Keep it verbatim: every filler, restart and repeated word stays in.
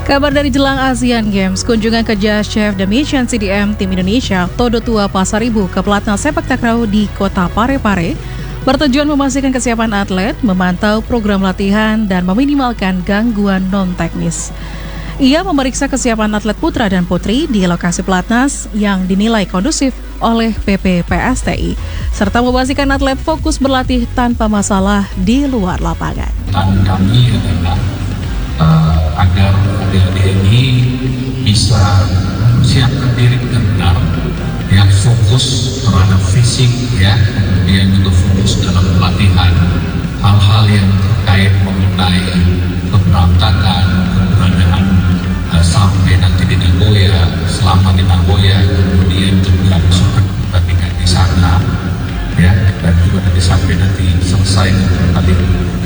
Kabar dari jelang Asian Games, kunjungan kerja Chef The Mission C D M Tim Indonesia Todo Tua Pasaribu ke Pelatnas Sepak Takraw di Kota Parepare bertujuan memastikan kesiapan atlet, memantau program latihan, dan meminimalkan gangguan non-teknis. Ia memeriksa kesiapan atlet putra dan putri di lokasi Pelatnas yang dinilai kondusif oleh P P P S T I, serta memastikan atlet fokus berlatih tanpa masalah di luar lapangan. Tantangan kami adalah uh, agar adik-adik ini bisa siapkan diri benar-benar, ya, fokus terhadap fisik, ya, kemudian juga fokus dalam pelatihan hal-hal yang terkait